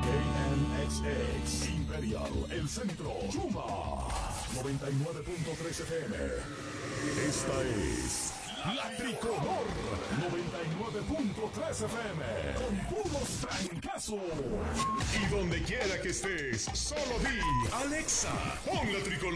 KNXX, Imperial, El Centro, Chuma, 99.3 FM. Esta es La Tricolor, 99.3 FM, con puros trancazos. Y donde quiera que estés, solo di, Alexa, pon La Tricolor.